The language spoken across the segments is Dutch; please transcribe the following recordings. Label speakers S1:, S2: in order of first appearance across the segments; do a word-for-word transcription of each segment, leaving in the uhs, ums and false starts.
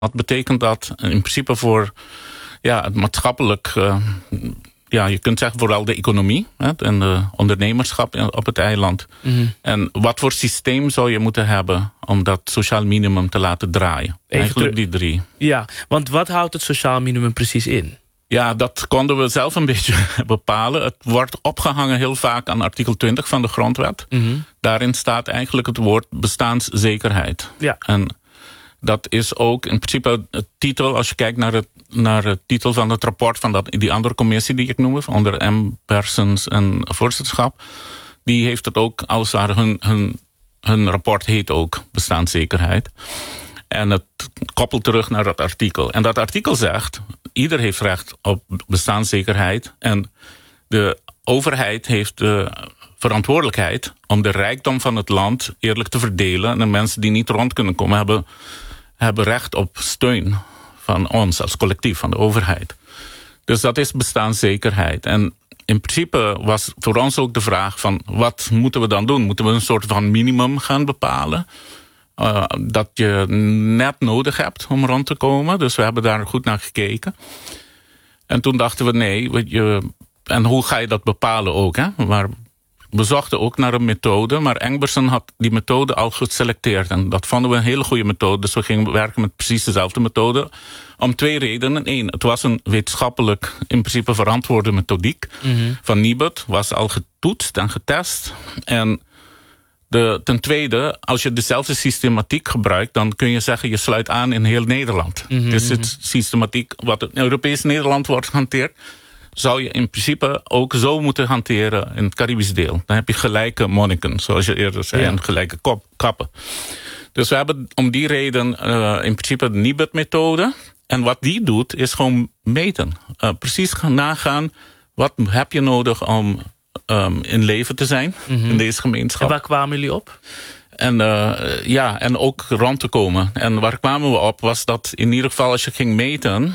S1: Wat betekent dat in principe voor ja, het maatschappelijk... Uh, ja, je kunt zeggen vooral de economie hè, en de ondernemerschap op het eiland. Mm-hmm. En wat voor systeem zou je moeten hebben om dat sociaal minimum te laten draaien? Even Eigenlijk die drie.
S2: Ja, want wat houdt het sociaal minimum precies in?
S1: Ja, dat konden we zelf een beetje bepalen. Het wordt opgehangen heel vaak aan artikel twintig van de grondwet. Mm-hmm. Daarin staat eigenlijk het woord bestaanszekerheid. Ja. En dat is ook in principe het titel, als je kijkt naar het, naar het titel van het rapport van dat, die andere commissie die ik noemde, onder M. Persons en voorzitterschap. Die heeft het ook, als het ware, hun, hun, hun rapport heet ook bestaanszekerheid. En het koppelt terug naar dat artikel. En dat artikel zegt, ieder heeft recht op bestaanszekerheid. En de overheid heeft de verantwoordelijkheid om de rijkdom van het land eerlijk te verdelen. En de mensen die niet rond kunnen komen hebben, hebben recht op steun van ons als collectief, van de overheid. Dus dat is bestaanszekerheid. En in principe was voor ons ook de vraag van wat moeten we dan doen? Moeten we een soort van minimum gaan bepalen? Uh, dat je net nodig hebt om rond te komen. Dus we hebben daar goed naar gekeken. En toen dachten we nee, je, en hoe ga je dat bepalen ook? Hè? Maar we zochten ook naar een methode, maar Engbersen had die methode al geselecteerd. En dat vonden we een hele goede methode. Dus we gingen werken met precies dezelfde methode. Om twee redenen. Eén, het was een wetenschappelijk, in principe verantwoorde methodiek. Mm-hmm. Van Nibud, was al getoetst en getest. En de, ten tweede, als je dezelfde systematiek gebruikt, dan kun je zeggen, je sluit aan in heel Nederland. Mm-hmm. Dus het systematiek wat in Europees Nederland wordt gehanteerd, zou je in principe ook zo moeten hanteren in het Caribisch deel. Dan heb je gelijke monniken, zoals je eerder zei, ja. En gelijke kop, kappen. Dus we hebben om die reden uh, in principe de Nibud-methode. En wat die doet, is gewoon meten. Uh, precies gaan nagaan, wat heb je nodig om um, in leven te zijn, mm-hmm. in deze gemeenschap.
S2: En waar kwamen jullie op?
S1: En, uh, ja, en ook rond te komen. En waar kwamen we op, was dat in ieder geval als je ging meten,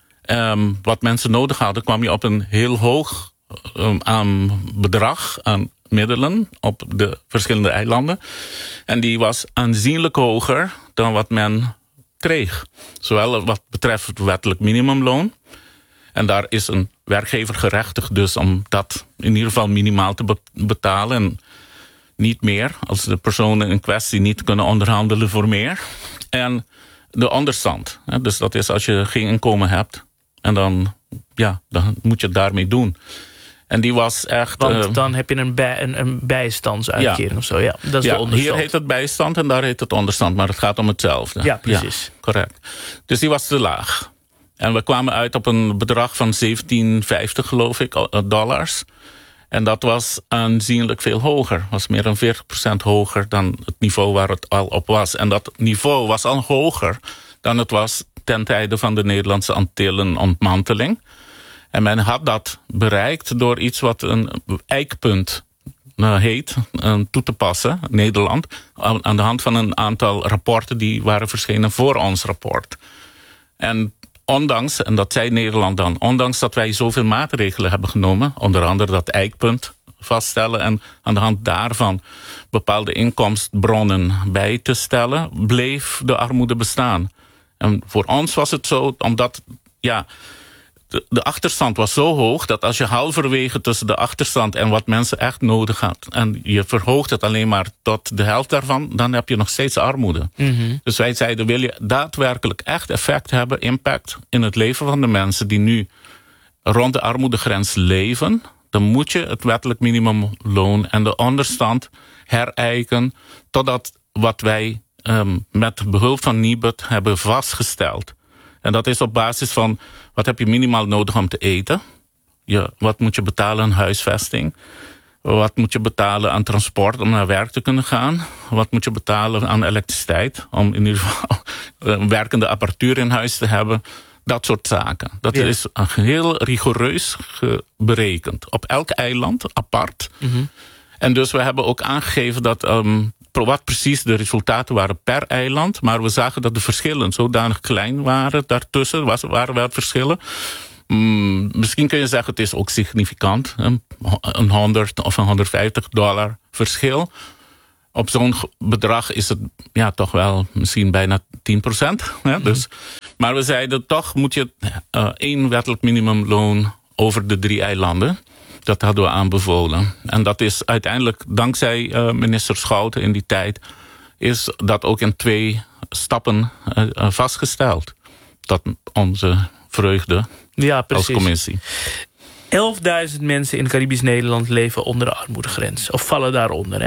S1: Um, wat mensen nodig hadden, kwam je op een heel hoog um, aan bedrag, aan middelen op de verschillende eilanden. En die was aanzienlijk hoger dan wat men kreeg. Zowel wat betreft het wettelijk minimumloon. En daar is een werkgever gerechtigd dus om dat in ieder geval minimaal te be- betalen. En niet meer, als de personen in kwestie niet kunnen onderhandelen voor meer. En de onderstand. Hè, dus dat is als je geen inkomen hebt. En dan, ja, dan moet je het daarmee doen. En die was echt...
S2: Want
S1: uh,
S2: dan heb je een, bij, een, een bijstandsuitkering ja. of zo. Ja, dat is
S1: ja,
S2: de onderstand.
S1: Hier heet het bijstand en daar heet het onderstand. Maar het gaat om hetzelfde.
S2: Ja, precies.
S1: Ja, correct. Dus die was te laag. En we kwamen uit op een bedrag van zeventien vijftig, geloof ik, dollars. En dat was aanzienlijk veel hoger. Was meer dan veertig procent hoger dan het niveau waar het al op was. En dat niveau was al hoger dan het was ten tijde van de Nederlandse Antillen-ontmanteling. En men had dat bereikt door iets wat een eikpunt uh, heet, uh, toe te passen, Nederland, aan de hand van een aantal rapporten die waren verschenen voor ons rapport. En ondanks, en dat zei Nederland dan, ondanks dat wij zoveel maatregelen hebben genomen, onder andere dat eikpunt vaststellen en aan de hand daarvan bepaalde inkomstenbronnen bij te stellen, bleef de armoede bestaan. En voor ons was het zo, omdat ja, de, de achterstand was zo hoog, dat als je halverwege tussen de achterstand en wat mensen echt nodig hadden, en je verhoogt het alleen maar tot de helft daarvan, dan heb je nog steeds armoede. Mm-hmm. Dus wij zeiden, wil je daadwerkelijk echt effect hebben, impact in het leven van de mensen die nu rond de armoedegrens leven, dan moet je het wettelijk minimumloon en de onderstand herijken totdat wat wij Um, met behulp van Nibud hebben vastgesteld. En dat is op basis van, wat heb je minimaal nodig om te eten? Je, wat moet je betalen aan huisvesting? Wat moet je betalen aan transport om naar werk te kunnen gaan? Wat moet je betalen aan elektriciteit? Om in ieder geval een werkende apparatuur in huis te hebben. Dat soort zaken. Dat ja. is heel rigoureus berekend. Op elk eiland apart. Mm-hmm. En dus we hebben ook aangegeven dat Um, wat precies de resultaten waren per eiland. Maar we zagen dat de verschillen zodanig klein waren. Daartussen was, waren wel verschillen. Mm, misschien kun je zeggen het is ook significant. Een honderd of een honderdvijftig dollar verschil. op zo'n bedrag is het ja, toch wel misschien bijna tien procent. Ja, dus, maar we zeiden toch moet je uh, één wettelijk minimumloon over de drie eilanden. Dat hadden we aanbevolen. En dat is uiteindelijk, dankzij uh, minister Schouten in die tijd, is dat ook in twee stappen uh, uh, vastgesteld. Dat onze vreugde
S2: ja,
S1: als commissie.
S2: elfduizend mensen in Caribisch Nederland leven onder de armoedegrens. Of vallen daaronder, hè?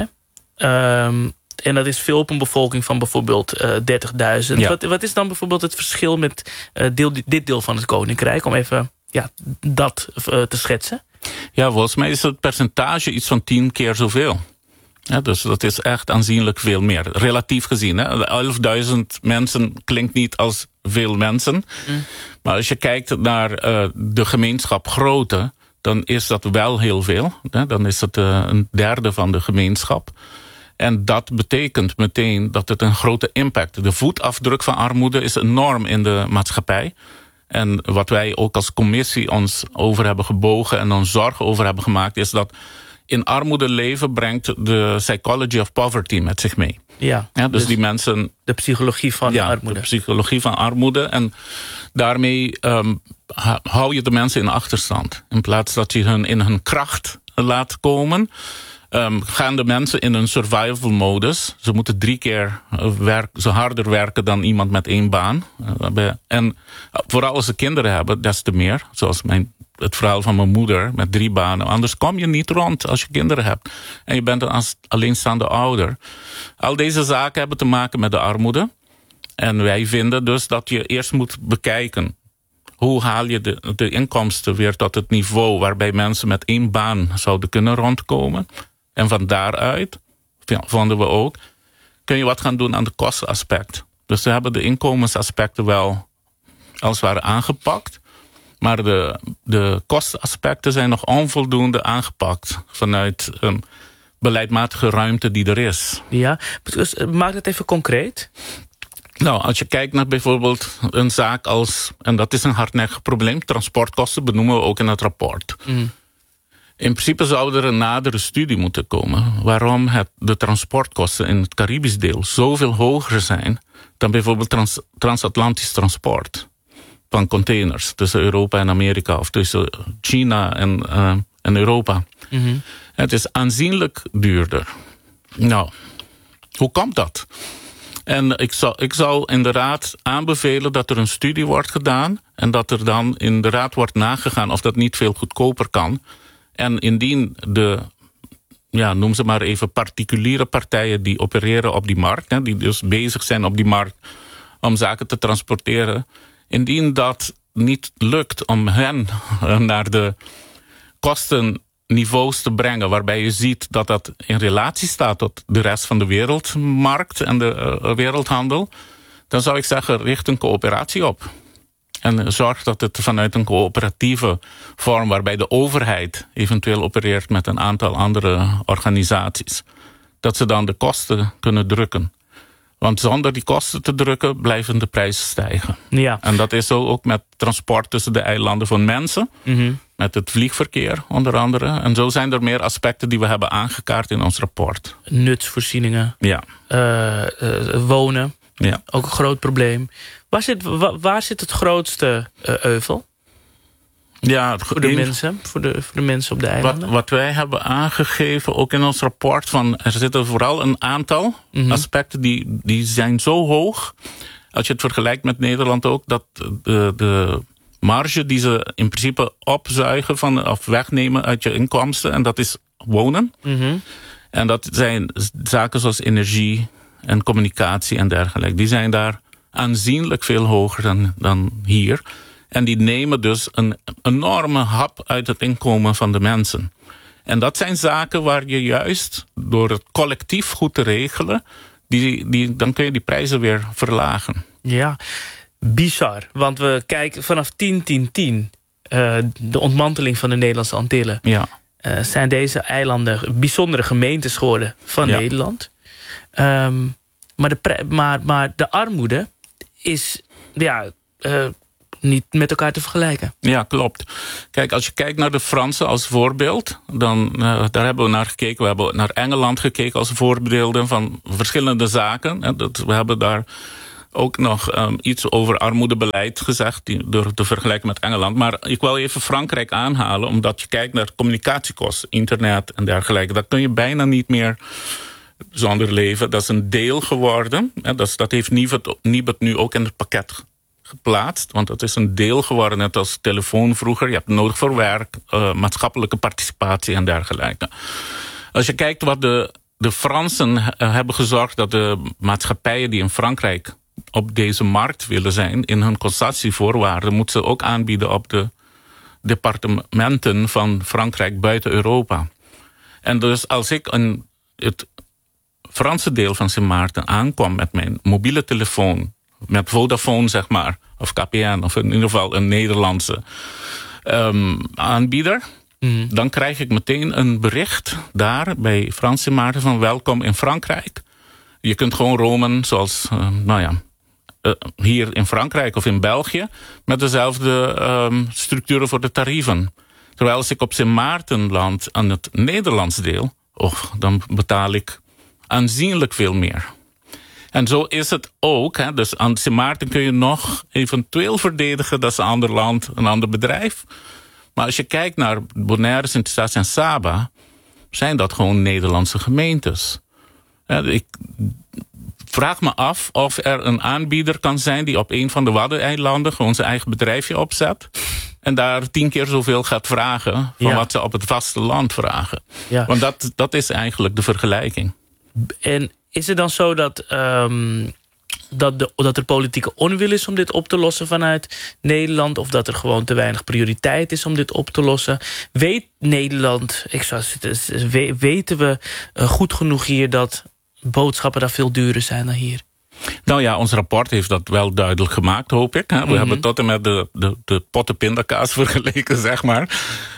S2: Um, en dat is veel op een bevolking van bijvoorbeeld uh, dertigduizend. Ja. Wat, wat is dan bijvoorbeeld het verschil met uh, deel, dit deel van het Koninkrijk? Om even ja, dat uh, te schetsen.
S1: Ja, volgens mij is het percentage iets van tien keer zoveel. Ja, dus dat is echt aanzienlijk veel meer. Relatief gezien. elfduizend mensen klinkt niet als veel mensen. Mm. Maar als je kijkt naar uh, de gemeenschap grootte, dan is dat wel heel veel. Hè? Dan is het uh, een derde van de gemeenschap. En dat betekent meteen dat het een grote impact. De voetafdruk van armoede is enorm in de maatschappij. En wat wij ook als commissie ons over hebben gebogen en ons zorgen over hebben gemaakt, is dat in armoede leven brengt de psychology of poverty met zich mee.
S2: Ja,
S1: ja dus, dus die mensen,
S2: de psychologie van
S1: ja,
S2: armoede.
S1: De psychologie van armoede. En daarmee um, hou je de mensen in achterstand. In plaats dat je hun in hun kracht laat komen, Um, gaan de mensen in een survival modus. Ze moeten drie keer werk, zo harder werken dan iemand met één baan. Uh, en vooral als ze kinderen hebben, des te meer. Zoals mijn, het verhaal van mijn moeder met drie banen. Anders kom je niet rond als je kinderen hebt. En je bent een alleenstaande ouder. Al deze zaken hebben te maken met de armoede. En wij vinden dus dat je eerst moet bekijken, hoe haal je de, de inkomsten weer tot het niveau waarbij mensen met één baan zouden kunnen rondkomen. En van daaruit, vonden we ook, kun je wat gaan doen aan de kostenaspect. Dus we hebben de inkomensaspecten wel als het ware aangepakt. Maar de, de kostenaspecten zijn nog onvoldoende aangepakt vanuit een beleidmatige ruimte die er is.
S2: Ja, dus maak het even concreet.
S1: Nou, als je kijkt naar bijvoorbeeld een zaak als, en dat is een hardnekkig probleem, transportkosten benoemen we ook in het rapport. Mm. In principe zou er een nadere studie moeten komen waarom het, de transportkosten in het Caribisch deel zoveel hoger zijn dan bijvoorbeeld trans, transatlantisch transport van containers tussen Europa en Amerika of tussen China en, uh, en Europa. Mm-hmm. Het is aanzienlijk duurder. Nou, hoe komt dat? En ik zou, ik zou inderdaad aanbevelen dat er een studie wordt gedaan en dat er dan inderdaad wordt nagegaan of dat niet veel goedkoper kan. En indien de, ja, noem ze maar even, particuliere partijen die opereren op die markt, hè, die dus bezig zijn op die markt om zaken te transporteren, indien dat niet lukt om hen naar de kostenniveaus te brengen, waarbij je ziet dat dat in relatie staat tot de rest van de wereldmarkt en de uh, wereldhandel, dan zou ik zeggen, richt een coöperatie op. En zorg dat het vanuit een coöperatieve vorm, waarbij de overheid eventueel opereert met een aantal andere organisaties, dat ze dan de kosten kunnen drukken. Want zonder die kosten te drukken, blijven de prijzen stijgen.
S2: Ja.
S1: En dat is zo ook met transport tussen de eilanden van mensen, mm-hmm. met het vliegverkeer onder andere. En zo zijn er meer aspecten die we hebben aangekaart in ons rapport.
S2: Nutsvoorzieningen,
S1: ja.
S2: uh, uh, wonen,
S1: ja.
S2: Ook een groot probleem. Waar zit, waar, waar zit het grootste uh, euvel?
S1: Ja,
S2: voor, de
S1: een,
S2: mensen, voor, de, voor de mensen op de eilanden?
S1: Wat, wat wij hebben aangegeven, ook in ons rapport, van er zitten vooral een aantal mm-hmm. aspecten die, die zijn zo hoog. Als je het vergelijkt met Nederland ook, dat de, de marge die ze in principe opzuigen van, of wegnemen uit je inkomsten, en dat is wonen. Mm-hmm. En dat zijn zaken zoals energie en communicatie en dergelijke. Die zijn daar aanzienlijk veel hoger dan, dan hier. En die nemen dus een enorme hap uit het inkomen van de mensen. En dat zijn zaken waar je juist door het collectief goed te regelen, die, die, dan kun je die prijzen weer verlagen.
S2: Ja, bizar. Want we kijken vanaf tien tien tien, uh, de ontmanteling van de Nederlandse Antillen.
S1: Ja.
S2: Uh, zijn deze eilanden bijzondere gemeentes geworden van ja. Nederland. Um, maar, de pre- maar, maar de armoede is, ja, uh, niet met elkaar te vergelijken.
S1: Ja, klopt. Kijk, als je kijkt naar de Fransen als voorbeeld, dan uh, daar hebben we naar gekeken. We hebben naar Engeland gekeken als voorbeelden van verschillende zaken. En dat, we hebben daar ook nog um, iets over armoedebeleid gezegd, die, door te vergelijken met Engeland. Maar ik wil even Frankrijk aanhalen, omdat je kijkt naar communicatiekosten, internet en dergelijke. Dat kun je bijna niet meer zonder leven. Dat is een deel geworden. En dat, dat heeft Nibud nu ook in het pakket geplaatst. Want het is een deel geworden, net als telefoon vroeger. Je hebt het nodig voor werk, uh, maatschappelijke participatie en dergelijke. Als je kijkt wat de, de Fransen uh, hebben gezorgd dat de maatschappijen die in Frankrijk op deze markt willen zijn, in hun concessievoorwaarden moeten ze ook aanbieden op de departementen van Frankrijk buiten Europa. En dus als ik een, het Franse deel van Sint Maarten aankwam met mijn mobiele telefoon, met Vodafone zeg maar, of K P N, of in ieder geval een Nederlandse um, aanbieder, mm. dan krijg ik meteen een bericht daar bij Frans Sint Maarten van welkom in Frankrijk. Je kunt gewoon roamen zoals, uh, nou ja, uh, hier in Frankrijk of in België, met dezelfde um, structuren voor de tarieven. Terwijl als ik op Sint Maarten land aan het Nederlands deel, oh, dan betaal ik aanzienlijk veel meer. En zo is het ook. Hè. Dus aan Sint Maarten kun je nog eventueel verdedigen, dat is een ander land, een ander bedrijf. Maar als je kijkt naar Bonaire, Sint-Eustatius en Saba, zijn dat gewoon Nederlandse gemeentes. Ja, ik vraag me af of er een aanbieder kan zijn die op een van de Waddeneilanden gewoon zijn eigen bedrijfje opzet en daar tien keer zoveel gaat vragen van ja. wat ze op het vasteland vragen. Ja. Want dat, dat is eigenlijk de vergelijking.
S2: En is het dan zo dat, um, dat, de, dat er politieke onwil is om dit op te lossen vanuit Nederland, of dat er gewoon te weinig prioriteit is om dit op te lossen? Weet Nederland, ik zou zeggen, weten we goed genoeg hier dat boodschappen daar veel duurder zijn dan hier?
S1: Nou ja, ons rapport heeft dat wel duidelijk gemaakt, hoop ik. We mm-hmm. hebben tot en met de, de, de potten pindakaas vergeleken, zeg maar.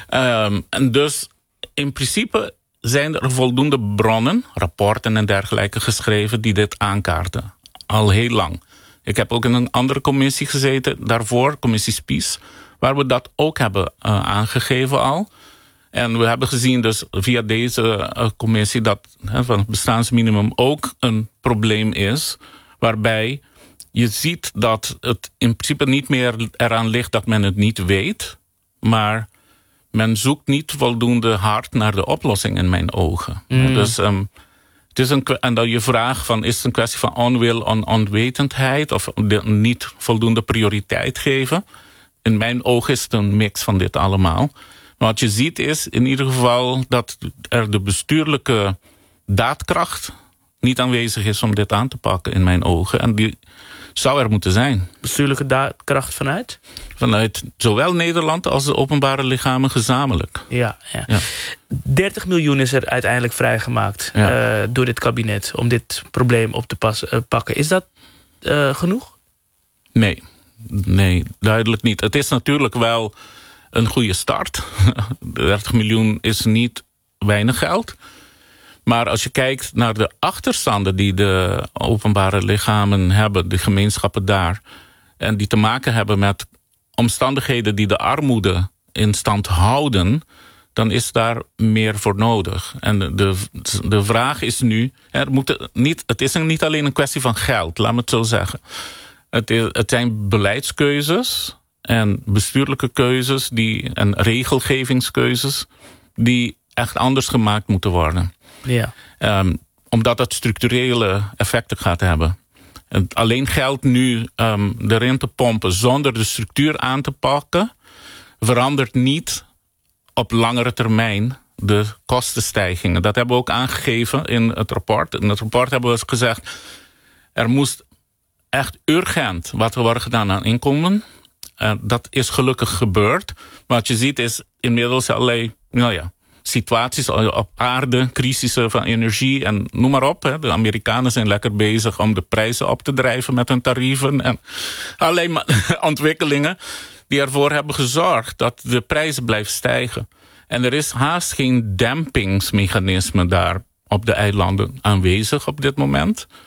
S1: Um, en dus in principe zijn er voldoende bronnen, rapporten en dergelijke geschreven die dit aankaarten. Al heel lang. Ik heb ook in een andere commissie gezeten daarvoor, commissie Spies, waar we dat ook hebben uh, aangegeven al. En we hebben gezien dus via deze uh, commissie dat hè, van het bestaansminimum ook een probleem is, waarbij je ziet dat het in principe niet meer eraan ligt dat men het niet weet, maar men zoekt niet voldoende hard naar de oplossing in mijn ogen. Mm. Dus um, het is een, en dan je vraag van, is het een kwestie van onwil, on, onwetendheid of de, niet voldoende prioriteit geven? In mijn ogen is het een mix van dit allemaal. Maar wat je ziet is in ieder geval dat er de bestuurlijke daadkracht niet aanwezig is om dit aan te pakken in mijn ogen. En die zou er moeten zijn.
S2: Bestuurlijke daadkracht vanuit?
S1: Vanuit zowel Nederland als de openbare lichamen gezamenlijk.
S2: Ja, ja. ja. dertig miljoen is er uiteindelijk vrijgemaakt ja. uh, door dit kabinet om dit probleem op te pas, uh, pakken. Is dat uh, genoeg?
S1: Nee. nee, duidelijk niet. Het is natuurlijk wel een goede start. dertig miljoen is niet weinig geld. Maar als je kijkt naar de achterstanden die de openbare lichamen hebben, de gemeenschappen daar, en die te maken hebben met omstandigheden die de armoede in stand houden, dan is daar meer voor nodig. En de, de vraag is nu, er moet niet, het is niet alleen een kwestie van geld, laat me het zo zeggen. Het, is, het zijn beleidskeuzes en bestuurlijke keuzes die, en regelgevingskeuzes die echt anders gemaakt moeten worden.
S2: Ja.
S1: Um, omdat het structurele effecten gaat hebben. En alleen geld nu um, erin te pompen zonder de structuur aan te pakken, verandert niet op langere termijn de kostenstijgingen. Dat hebben we ook aangegeven in het rapport. In het rapport hebben we gezegd, er moest echt urgent wat er worden gedaan aan inkomen. Uh, dat is gelukkig gebeurd. Maar wat je ziet is inmiddels allerlei, nou ja, situaties op aarde, crisissen van energie en noem maar op. Hè. De Amerikanen zijn lekker bezig om de prijzen op te drijven met hun tarieven en alleen ontwikkelingen die ervoor hebben gezorgd dat de prijzen blijven stijgen. En er is haast geen dempingsmechanisme daar op de eilanden aanwezig op dit moment.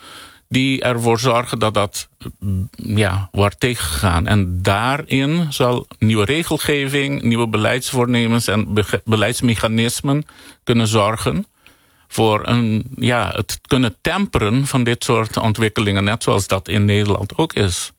S1: die ervoor zorgen dat dat ja, wordt tegengegaan. En daarin zal nieuwe regelgeving, nieuwe beleidsvoornemens en be- beleidsmechanismen kunnen zorgen voor een, ja, het kunnen temperen van dit soort ontwikkelingen, net zoals dat in Nederland ook is.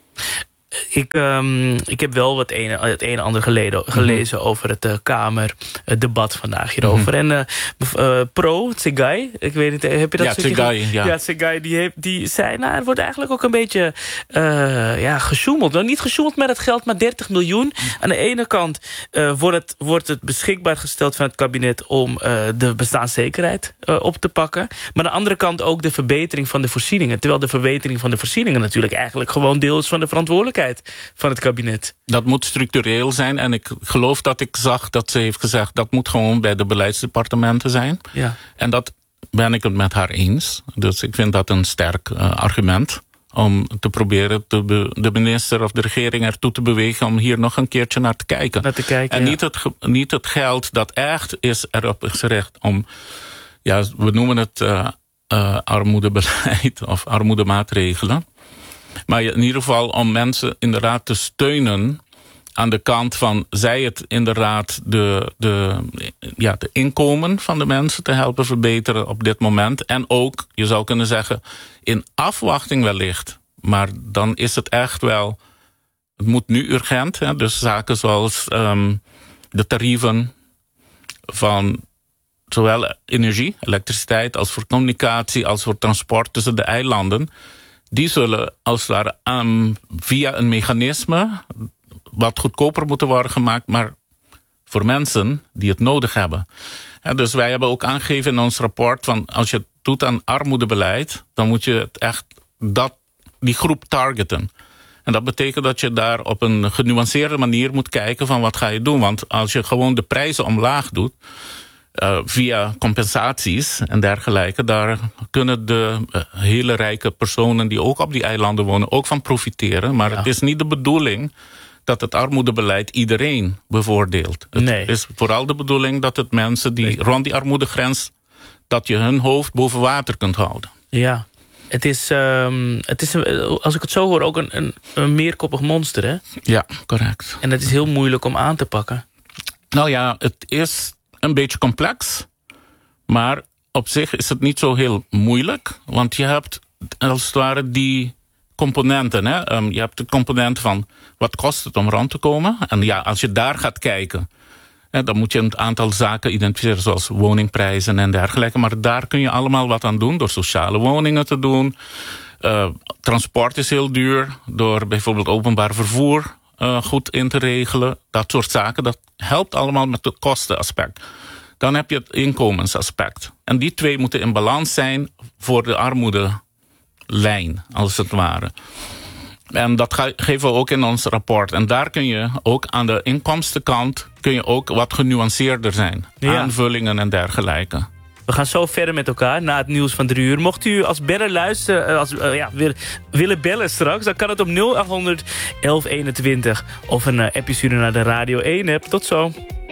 S2: Ik, um, ik heb wel wat een, het een en ander geleden, gelezen mm-hmm. over het uh, Kamerdebat vandaag hierover. Mm-hmm. En uh, uh, Pro, Tsegay, ik weet niet, heb je dat
S1: ja, Tsegay,
S2: ge-
S1: ja.
S2: ja, Tsegay, die, heeft, die zei, nou, er wordt eigenlijk ook een beetje uh, ja, gesjoemeld. Nou, niet gesjoemeld met het geld, maar dertig miljoen. Mm. Aan de ene kant uh, wordt, het, wordt het beschikbaar gesteld van het kabinet om uh, de bestaanszekerheid uh, op te pakken. Maar aan de andere kant ook de verbetering van de voorzieningen. Terwijl de verbetering van de voorzieningen natuurlijk eigenlijk gewoon deel is van de verantwoordelijkheid van het kabinet.
S1: Dat moet structureel zijn. En ik geloof dat ik zag dat ze heeft gezegd, dat moet gewoon bij de beleidsdepartementen zijn.
S2: Ja.
S1: En dat ben ik het met haar eens. Dus ik vind dat een sterk uh, argument om te proberen te be- de minister of de regering ertoe te bewegen om hier nog een keertje naar te kijken.
S2: Naar te kijken
S1: en
S2: ja.
S1: niet, het ge- niet het geld dat echt is erop gericht om, ja, we noemen het uh, uh, armoedebeleid of armoedemaatregelen. Maar in ieder geval om mensen inderdaad te steunen aan de kant van, zij het inderdaad de, de, ja, de inkomen van de mensen te helpen verbeteren op dit moment. En ook, je zou kunnen zeggen, in afwachting wellicht. Maar dan is het echt wel, het moet nu urgent. Hè, dus zaken zoals um, de tarieven van zowel energie, elektriciteit, als voor communicatie, als voor transport tussen de eilanden. Die zullen als het ware um, via een mechanisme wat goedkoper moeten worden gemaakt, maar voor mensen die het nodig hebben. Ja, dus wij hebben ook aangegeven in ons rapport van, als je het doet aan armoedebeleid, dan moet je het echt dat, die groep targeten. En dat betekent dat je daar op een genuanceerde manier moet kijken van wat ga je doen. Want als je gewoon de prijzen omlaag doet, Uh, via compensaties en dergelijke, daar kunnen de uh, hele rijke personen die ook op die eilanden wonen ook van profiteren. Maar ja. Het is niet de bedoeling dat het armoedebeleid iedereen bevoordeelt. Het
S2: nee.
S1: is vooral de bedoeling dat het mensen die nee. rond die armoedegrens, dat je hun hoofd boven water kunt houden.
S2: Ja, het is, um, het is als ik het zo hoor, ook een, een, een meerkoppig monster, hè?
S1: Ja, correct.
S2: En het is heel moeilijk om aan te pakken.
S1: Nou ja, het is een beetje complex, maar op zich is het niet zo heel moeilijk, want je hebt als het ware die componenten. Hè? Um, je hebt de component van wat kost het om rond te komen. En ja, als je daar gaat kijken, hè, dan moet je een aantal zaken identificeren, zoals woningprijzen en dergelijke. Maar daar kun je allemaal wat aan doen door sociale woningen te doen. Uh, transport is heel duur, door bijvoorbeeld openbaar vervoer Uh, goed in te regelen, dat soort zaken. Dat helpt allemaal met het kostenaspect. Dan heb je het inkomensaspect. En die twee moeten in balans zijn voor de armoedelijn, als het ware. En dat ge- geven we ook in ons rapport. En daar kun je ook aan de inkomstenkant kun je ook wat genuanceerder zijn. Ja. Aanvullingen en dergelijke.
S2: We gaan zo verder met elkaar na het nieuws van drie uur. Mocht u als beller luisteren, als, uh, ja, wil, willen bellen straks, dan kan het op nul acht honderd elf eenentwintig. Of een uh, appje sturen naar de Radio één app. Tot zo.